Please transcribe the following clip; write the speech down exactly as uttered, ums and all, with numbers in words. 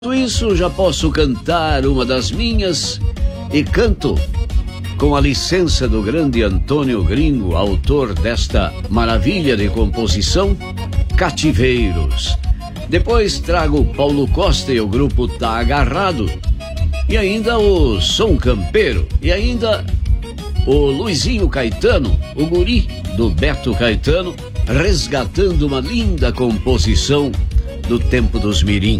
Por isso já posso cantar uma das minhas e canto com a licença do grande Antônio Gringo, autor desta maravilha de composição, Cativeiros. Depois trago Paulo Costa e o grupo Tá Agarrado, e ainda o Som Campeiro, e ainda o Luizinho Caetano, o guri do Beto Caetano, resgatando uma linda composição do tempo dos mirim.